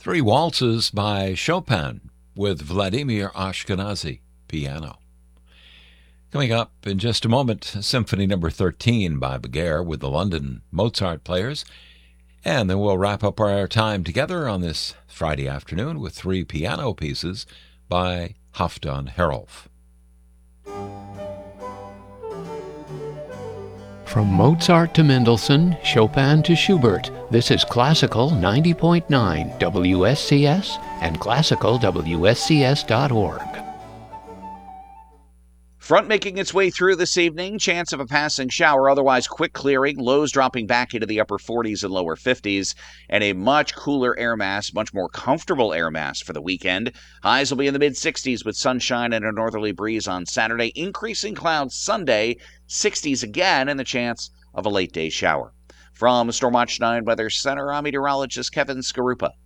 Three Waltzes by Chopin with Vladimir Ashkenazy, piano. Coming up in just a moment, Symphony No. 13 by Beguer with the London Mozart Players. And then we'll wrap up our time together on this Friday afternoon with three piano pieces by Halfdan Herolf. From Mozart to Mendelssohn, Chopin to Schubert, this is Classical 90.9 WSCS and classicalwscs.org. Front making its way through this evening, chance of a passing shower, otherwise quick clearing, lows dropping back into the upper 40s and lower 50s, and a much cooler air mass, much more comfortable air mass for the weekend. Highs will be in the mid-60s with sunshine and a northerly breeze on Saturday, increasing clouds Sunday, 60s again, and the chance of a late day shower. From Storm Watch 9 Weather Center, I'm meteorologist Kevin Skarupa.